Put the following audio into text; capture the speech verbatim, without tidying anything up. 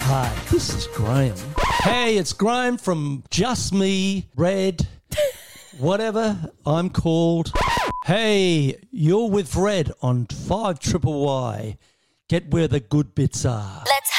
Hi, this is Graham. Hey, it's Graham from Just Me, Red, whatever I'm called. Hey, you're with Red on five triple Y. Get where the good bits are. Let's